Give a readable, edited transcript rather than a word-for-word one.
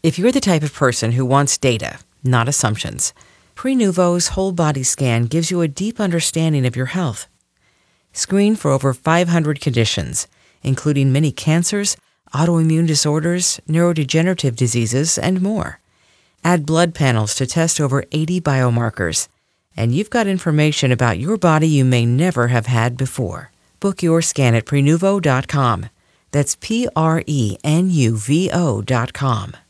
If you're the type of person who wants data, not assumptions, Prenuvo's whole body scan gives you a deep understanding of your health. Screen for over 500 conditions, including many cancers, autoimmune disorders, neurodegenerative diseases, and more. Add blood panels to test over 80 biomarkers, and you've got information about your body you may never have had before. Book your scan at Prenuvo.com. That's Prenuvo.com.